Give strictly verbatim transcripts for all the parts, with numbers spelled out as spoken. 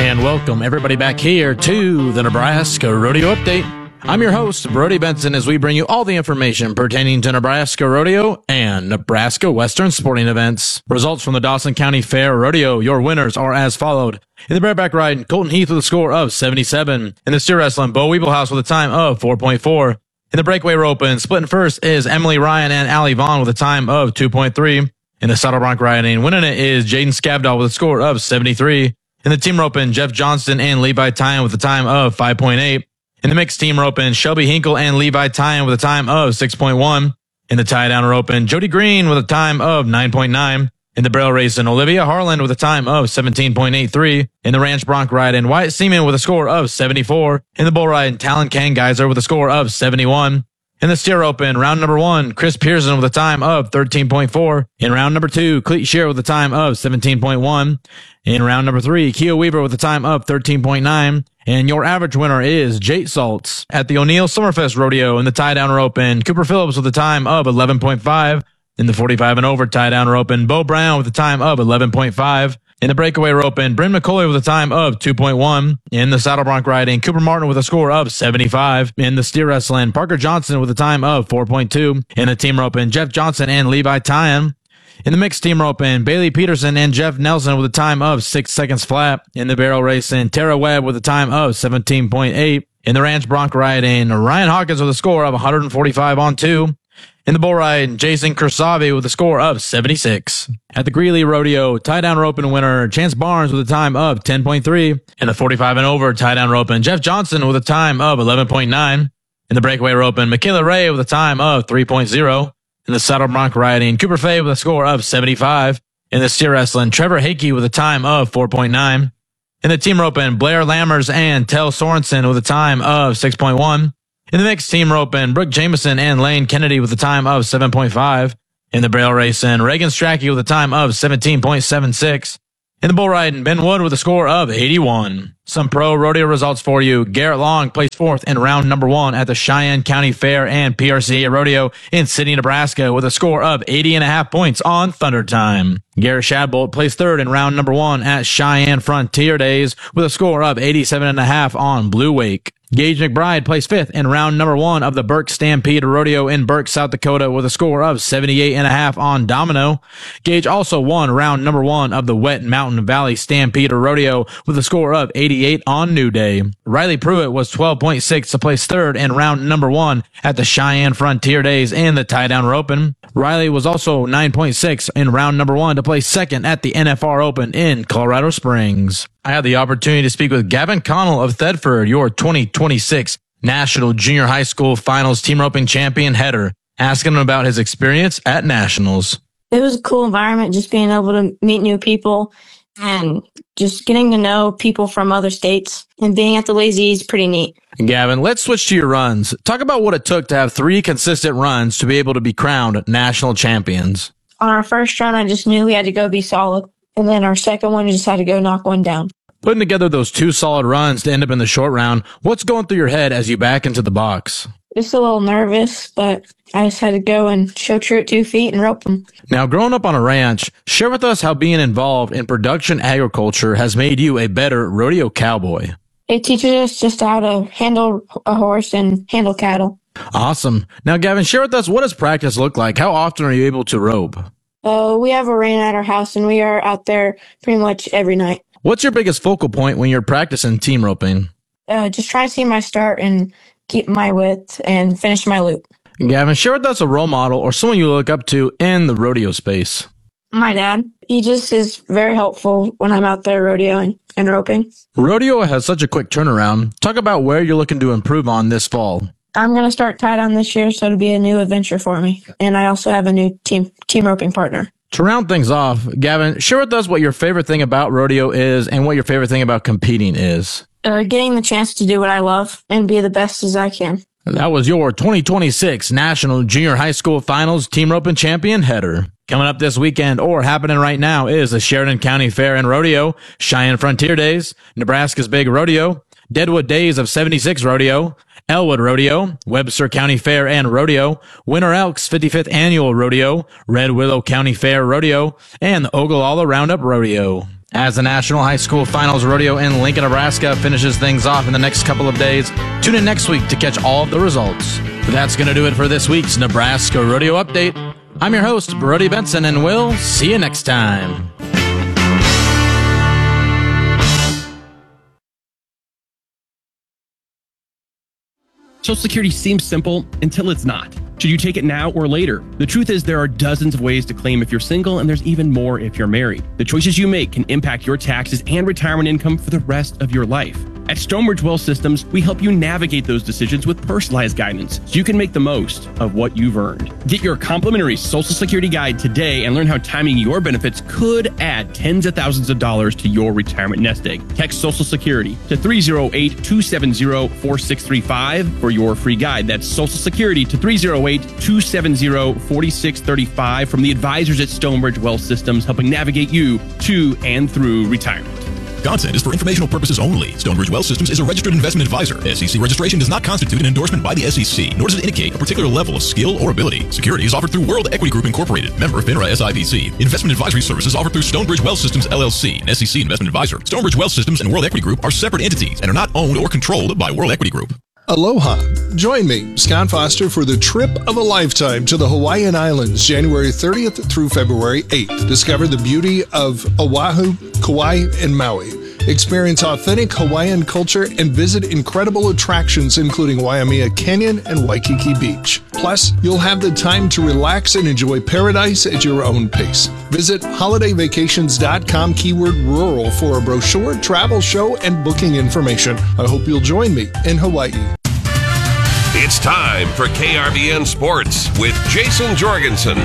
And welcome everybody back here to the Nebraska Rodeo Update. I'm your host, Brody Benson, as we bring you all the information pertaining to Nebraska Rodeo and Nebraska Western sporting events. Results from the Dawson County Fair Rodeo. Your winners are as followed. In the bareback ride, Colton Heath with a score of seventy-seven. In the steer wrestling, Bo Weeblehouse with a time of four point four. In the breakaway rope and splitting first is Emily Ryan and Allie Vaughn with a time of two point three. In the saddle bronc riding, winning it is Jaden Skavdahl with a score of seventy-three. In the team roping, Jeff Johnston and Levi Tyan with a time of five point eight. In the mixed team roping, Shelby Hinkle and Levi Tyan with a time of six point one. In the tie down roping, Jody Green with a time of nine point nine. In the barrel racing, Olivia Harland with a time of seventeen point eight three. In the ranch bronc riding, Wyatt Seaman with a score of seventy-four. In the bull riding, Talon Kangeiser with a score of seventy-one. In the steer open, round number one, Chris Pearson with a time of thirteen point four. In round number two, Cleet Shear with a time of seventeen point one. In round number three, Keo Weaver with a time of thirteen point nine. And your average winner is Jake Saltz. At the O'Neill Summerfest Rodeo in the tie-down roping, Cooper Phillips with a time of eleven point five. In the forty-five and over tie-down roping, Bo Brown with a time of eleven point five. In the breakaway roping, Bryn McCoy with a time of two point one. In the saddle bronc riding, Cooper Martin with a score of seventy-five. In the steer wrestling, Parker Johnson with a time of four point two. In the team roping, Jeff Johnson and Levi Tyan. In the mixed team roping, Bailey Peterson and Jeff Nelson with a time of six seconds flat. In the barrel racing, Tara Webb with a time of seventeen point eight. In the ranch bronc riding, Ryan Hawkins with a score of one forty-five on two. In the bull ride, Jason Kursavi with a score of seventy-six. At the Greeley Rodeo, tie-down roping winner, Chance Barnes with a time of ten point three. In the forty-five and over tie-down roping, Jeff Johnson with a time of eleven point nine. In the breakaway roping, Michaela Ray with a time of three point oh. In the saddle bronc riding, Cooper Fay with a score of seventy-five. In the steer wrestling, Trevor Hakey with a time of four point nine. In the team roping, Blair Lammers and Tell Sorensen with a time of six point one. In the mixed team roping, Brooke Jameson and Lane Kennedy with a time of seven point five. In the barrel racing, Reagan Strachey with a time of seventeen point seven six. In the bull riding, Ben Wood with a score of eighty-one. Some pro rodeo results for you. Garrett Long placed fourth in round number one at the Cheyenne County Fair and P R C A Rodeo in Sidney, Nebraska with a score of eighty and a half points on Thunder Time. Garrett Shadbolt placed third in round number one at Cheyenne Frontier Days with a score of eighty-seven and a half on Blue Wake. Gage McBride placed fifth in round number one of the Burke Stampede Rodeo in Burke, South Dakota with a score of seventy-eight and a half on Domino. Gage also won round number one of the Wet Mountain Valley Stampede Rodeo with a score of eighty-eight on New Day. Riley Pruitt was twelve point six to place third in round number one at the Cheyenne Frontier Days in the tie-down roping. Riley was also nine point six in round number one to place second at the N F R Open in Colorado Springs. I had the opportunity to speak with Gavin Connell of Thedford, your twenty twenty-six National Junior High School Finals Team Roping Champion header, asking him about his experience at Nationals. It was a cool environment, just being able to meet new people and just getting to know people from other states, and being at the Lazy is pretty neat. Gavin, let's switch to your runs. Talk about what it took to have three consistent runs to be able to be crowned national champions. On our first run, I just knew we had to go be solid. And then our second one, we just had to go knock one down. Putting together those two solid runs to end up in the short round, what's going through your head as you back into the box? Just a little nervous, but I just had to go and show true at two feet and rope them. Now, growing up on a ranch, share with us how being involved in production agriculture has made you a better rodeo cowboy. It teaches us just how to handle a horse and handle cattle. Awesome. Now, Gavin, share with us, what does practice look like? How often are you able to rope? Uh, we have a ring at our house, and we are out there pretty much every night. What's your biggest focal point when you're practicing team roping? Uh, just try to see my start and keep my width and finish my loop. Gavin, share with us a role model or someone you look up to in the rodeo space. My dad. He just is very helpful when I'm out there rodeoing and roping. Rodeo has such a quick turnaround. Talk about where you're looking to improve on this fall. I'm going to start tie-down this year, so it'll be a new adventure for me. And I also have a new team team roping partner. To round things off, Gavin, share with us what your favorite thing about rodeo is and what your favorite thing about competing is. Uh, getting the chance to do what I love and be the best as I can. That was your twenty twenty-six National Junior High School Finals Team Roping Champion header. Coming up this weekend, or happening right now, is the Sheridan County Fair and Rodeo, Cheyenne Frontier Days, Nebraska's Big Rodeo, Deadwood Days of seventy-six Rodeo, Elwood Rodeo, Webster County Fair and Rodeo, Winter Elks fifty-fifth Annual Rodeo, Red Willow County Fair Rodeo, and the Ogallala Roundup Rodeo. As the National High School Finals Rodeo in Lincoln, Nebraska finishes things off in the next couple of days, tune in next week to catch all of the results. But that's going to do it for this week's Nebraska Rodeo Update. I'm your host, Brody Benson, and we'll see you next time. Social Security seems simple until it's not. Should you take it now or later? The truth is there are dozens of ways to claim if you're single, and there's even more if you're married. The choices you make can impact your taxes and retirement income for the rest of your life. At Stonebridge Wealth Systems, we help you navigate those decisions with personalized guidance so you can make the most of what you've earned. Get your complimentary Social Security guide today and learn how timing your benefits could add tens of thousands of dollars to your retirement nest egg. Text Social Security to three oh eight, two seven oh, four six three five for your free guide. That's Social Security to three oh eight, two seven oh, four six three five from the advisors at Stonebridge Wealth Systems, helping navigate you to and through retirement. Content is for informational purposes only. Stonebridge Wealth Systems is a registered investment advisor. S E C registration does not constitute an endorsement by the S E C, nor does it indicate a particular level of skill or ability. Securities offered through World Equity Group Incorporated, member FINRA S I P C. Investment advisory services offered through Stonebridge Wealth Systems L L C, an S E C investment advisor. Stonebridge Wealth Systems and World Equity Group are separate entities and are not owned or controlled by World Equity Group. Aloha. Join me, Scott Foster, for the trip of a lifetime to the Hawaiian Islands, January thirtieth through February eighth. Discover the beauty of Oahu, Kauai, and Maui. Experience authentic Hawaiian culture and visit incredible attractions including Waimea Canyon and Waikiki Beach. Plus, you'll have the time to relax and enjoy paradise at your own pace. Visit holiday vacations dot com keyword rural for a brochure, travel show, and booking information. I hope you'll join me in Hawaii. It's time for K R V N Sports with Jason Jorgensen.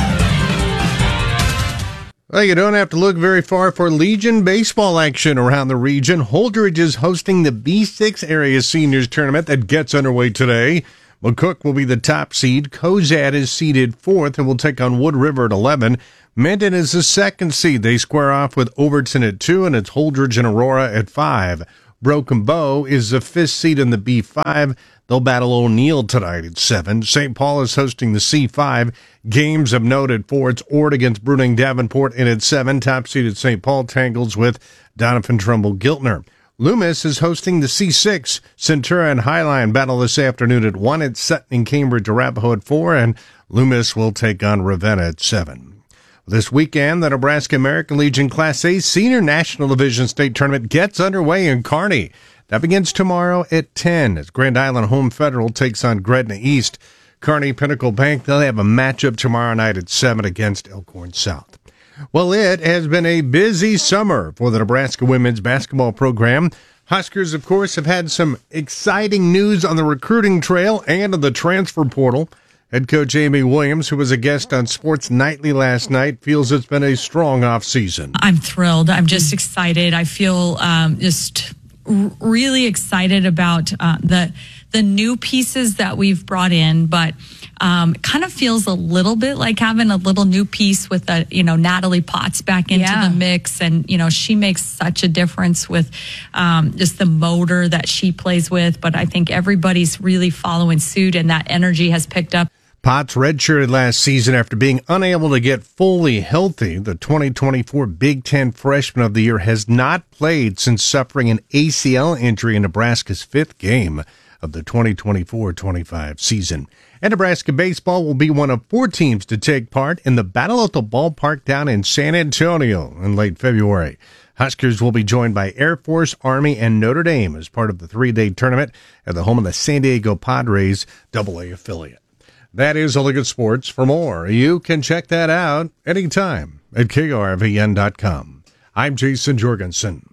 Well, you don't have to look very far for Legion baseball action around the region. Holdridge is hosting the B six Area Seniors Tournament that gets underway today. McCook will be the top seed. Cozad is seeded fourth and will take on Wood River at eleven. Mendon is the second seed. They square off with Overton at two, and it's Holdridge and Aurora at five. Broken Bow is the fifth seed in the B five. They'll battle O'Neill tonight at seven. Saint Paul is hosting the C five. Games of note at four. It's Ord against Bruning Davenport, and at seven, top seeded Saint Paul tangles with Donovan Trumbull Giltner. Loomis is hosting the C six. Centura and Highline battle this afternoon at one. It's Sutton and Cambridge Arapahoe at four, and Loomis will take on Ravenna at seven. This weekend, the Nebraska American Legion Class A Senior National Division State Tournament gets underway in Kearney. That begins tomorrow at ten as Grand Island Home Federal takes on Gretna East. Kearney Pinnacle Bank, they'll have a matchup tomorrow night at seven against Elkhorn South. Well, it has been a busy summer for the Nebraska women's basketball program. Huskers, of course, have had some exciting news on the recruiting trail and on the transfer portal. Head coach Amy Williams, who was a guest on Sports Nightly last night, feels it's been a strong offseason. I'm thrilled. I'm just excited. I feel um, just really excited about uh, the the new pieces that we've brought in, but um, it kind of feels a little bit like having a little new piece with a, you know, Natalie Potts back into yeah. the mix. And, you know, she makes such a difference with um, just the motor that she plays with. But I think everybody's really following suit, and that energy has picked up. Potts redshirted last season after being unable to get fully healthy. The twenty twenty-four Big Ten Freshman of the Year has not played since suffering an A C L injury in Nebraska's fifth game of the twenty twenty-four twenty-five season. And Nebraska baseball will be one of four teams to take part in the Battle at the Ballpark down in San Antonio in late February. Huskers will be joined by Air Force, Army, and Notre Dame as part of the three-day tournament at the home of the San Diego Padres double A affiliate. That is all the good sports. For more, you can check that out anytime at K R V N dot com. I'm Jason Jorgensen.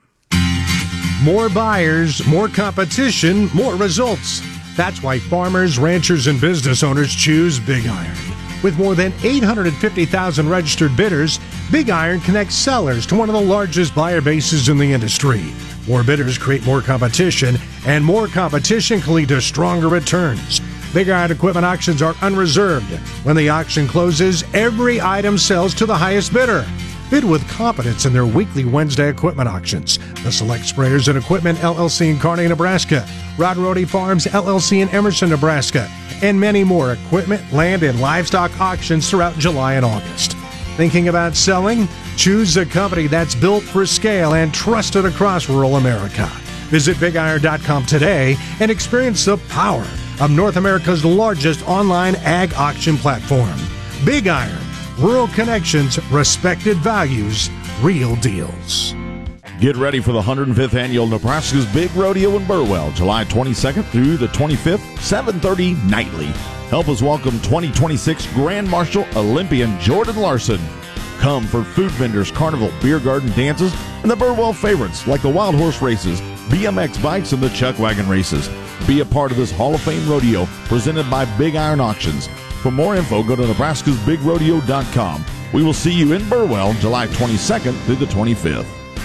More buyers, more competition, more results. That's why farmers, ranchers, and business owners choose Big Iron. With more than eight hundred fifty thousand registered bidders, Big Iron connects sellers to one of the largest buyer bases in the industry. More bidders create more competition, and more competition can lead to stronger returns. Big Iron equipment auctions are unreserved. When the auction closes, every item sells to the highest bidder. Bid with confidence in their weekly Wednesday equipment auctions. The Select Sprayers and Equipment L L C in Kearney, Nebraska, Rod Rody Farms L L C in Emerson, Nebraska, and many more equipment, land, and livestock auctions throughout July and August. Thinking about selling? Choose a company that's built for scale and trusted across rural America. Visit big iron dot com today and experience the power of North America's largest online ag auction platform. Big Iron. Rural connections, respected values, real deals. Get ready for the one hundred fifth Annual Nebraska's Big Rodeo in Burwell, July twenty-second through the twenty-fifth, seven thirty nightly. Help us welcome twenty twenty-six Grand Marshal Olympian Jordan Larson. Come for food vendors, carnival, beer garden dances, and the Burwell favorites like the Wild Horse races, B M X bikes, and the Chuck Wagon races. Be a part of this Hall of Fame rodeo presented by Big Iron Auctions. For more info, go to nebraskas big rodeo dot com. We will see you in Burwell, July twenty-second through the twenty-fifth.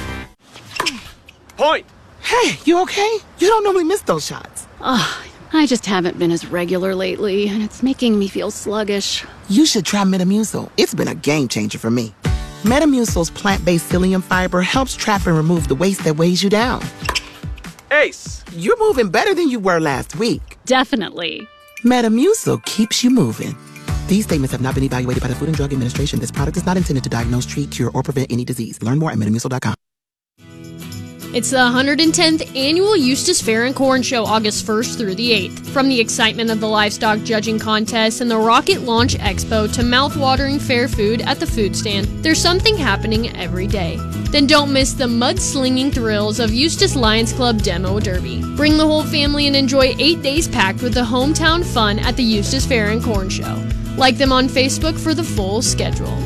Point! Hey, you okay? You don't normally miss those shots. Ugh, I just haven't been as regular lately, and it's making me feel sluggish. You should try Metamucil. It's been a game changer for me. Metamucil's plant-based psyllium fiber helps trap and remove the waste that weighs you down. Ace! You're moving better than you were last week. Definitely. Metamucil keeps you moving. These statements have not been evaluated by the Food and Drug Administration. This product is not intended to diagnose, treat, cure, or prevent any disease. Learn more at metamucil dot com. It's the one hundred tenth Annual Eustis Fair and Corn Show, August first through the eighth. From the excitement of the livestock judging contest and the Rocket Launch Expo to mouth-watering fair food at the food stand, there's something happening every day. Then don't miss the mud-slinging thrills of Eustis Lions Club Demo Derby. Bring the whole family and enjoy eight days packed with the hometown fun at the Eustis Fair and Corn Show. Like them on Facebook for the full schedule.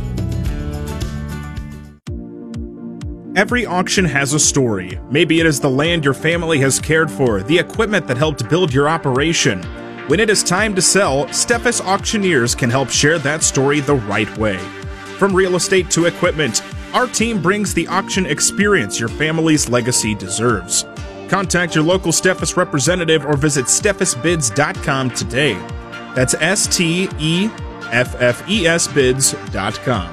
Every auction has a story. Maybe it is the land your family has cared for, the equipment that helped build your operation. When it is time to sell, Steffes Auctioneers can help share that story the right way. From real estate to equipment, our team brings the auction experience your family's legacy deserves. Contact your local Steffes representative or visit steffes bids dot com today. That's S T E F F E S bids dot com.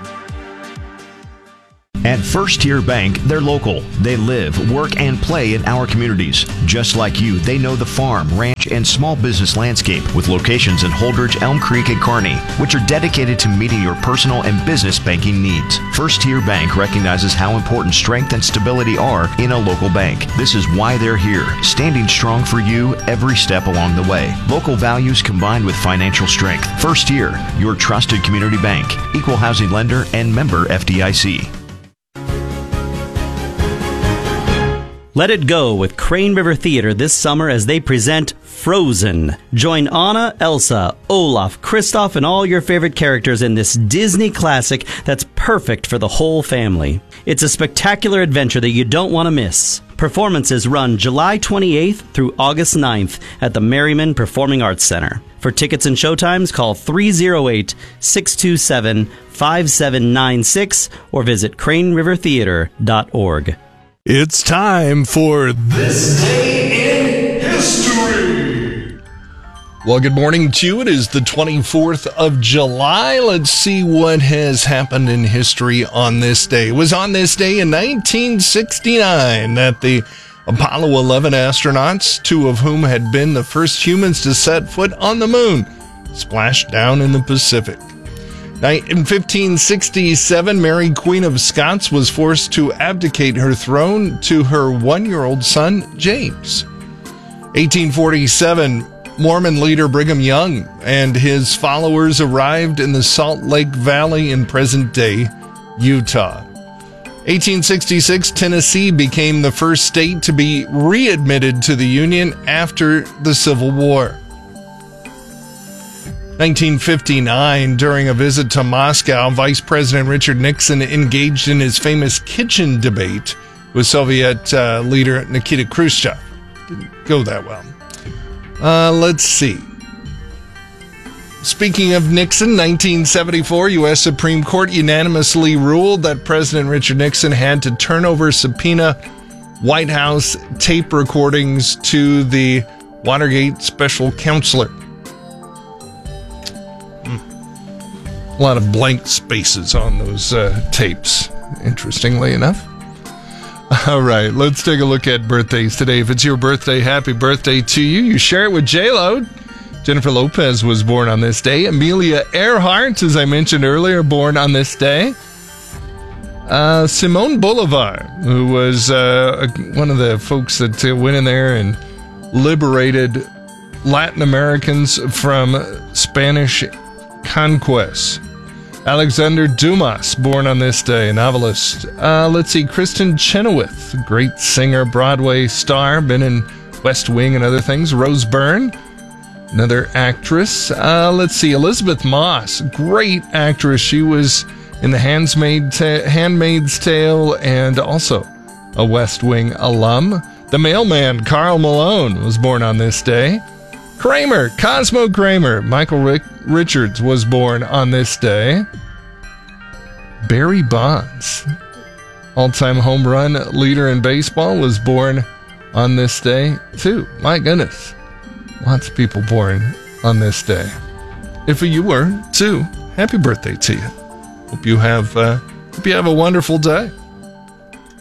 At First Tier Bank, they're local. They live, work, and play in our communities. Just like you, they know the farm, ranch, and small business landscape with locations in Holdridge, Elm Creek, and Kearney, which are dedicated to meeting your personal and business banking needs. First Tier Bank recognizes how important strength and stability are in a local bank. This is why they're here, standing strong for you every step along the way. Local values combined with financial strength. First Tier, your trusted community bank, equal housing lender, and member F D I C. Let it go with Crane River Theater this summer as they present Frozen. Join Anna, Elsa, Olaf, Kristoff, and all your favorite characters in this Disney classic that's perfect for the whole family. It's a spectacular adventure that you don't want to miss. Performances run July twenty-eighth through August ninth at the Merriman Performing Arts Center. For tickets and showtimes, call three oh eight, six two seven, five seven nine six or visit crane river theater dot org. It's time for This Day in History. Well, good morning to you. It is the twenty-fourth of July. Let's see what has happened in history on this day. It was on this day in nineteen sixty-nine that the Apollo eleven astronauts, two of whom had been the first humans to set foot on the moon, splashed down in the Pacific. In fifteen sixty-seven, Mary, Queen of Scots, was forced to abdicate her throne to her one-year-old son, James. eighteen forty-seven, Mormon leader Brigham Young and his followers arrived in the Salt Lake Valley in present-day Utah. eighteen sixty-six, Tennessee became the first state to be readmitted to the Union after the Civil War. nineteen fifty-nine, during a visit to Moscow, Vice President Richard Nixon engaged in his famous kitchen debate with Soviet uh, leader Nikita Khrushchev. Didn't go that well. Uh, let's see. Speaking of Nixon, nineteen seventy-four, U S Supreme Court unanimously ruled that President Richard Nixon had to turn over subpoena White House tape recordings to the Watergate special counselor. A lot of blank spaces on those uh, tapes, interestingly enough. All right, let's take a look at birthdays today. If it's your birthday, happy birthday to you. You share it with J-Lo. Jennifer Lopez was born on this day. Amelia Earhart, as I mentioned earlier, born on this day. Uh, Simone Bolivar, who was uh, one of the folks that uh, went in there and liberated Latin Americans from Spanish conquest. Alexander Dumas, born on this day, novelist. Uh, let's see, Kristen Chenoweth, great singer, Broadway star, been in West Wing and other things. Rose Byrne, another actress. Uh, let's see, Elizabeth Moss, great actress. She was in The Handmaid Ta- Handmaid's Tale and also a West Wing alum. The mailman, Carl Malone, was born on this day. Kramer, Cosmo Kramer, Michael Rick- Richards was born on this day. Barry Bonds, all-time home run leader in baseball, was born on this day too. My goodness, lots of people born on this day. If you were too, happy birthday to you. Hope you have uh, hope you have a wonderful day.